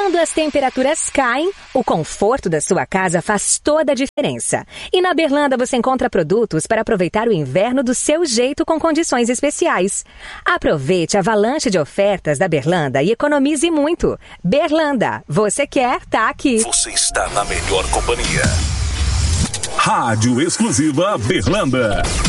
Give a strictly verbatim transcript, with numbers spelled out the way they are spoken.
Quando as temperaturas caem, o conforto da sua casa faz toda a diferença. E na Berlanda você encontra produtos para aproveitar o inverno do seu jeito com condições especiais. Aproveite a avalanche de ofertas da Berlanda e economize muito. Berlanda, você quer, tá aqui. Você está na melhor companhia. Rádio Exclusiva Berlanda.